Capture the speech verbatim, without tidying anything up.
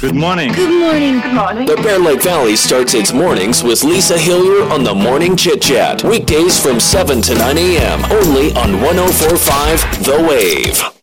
Good morning. Good morning. Good morning. The Bear Lake Valley starts its mornings with Lisa Hillier on the Morning Chit Chat. Weekdays from seven to nine a.m. only on one oh four point five The Wave.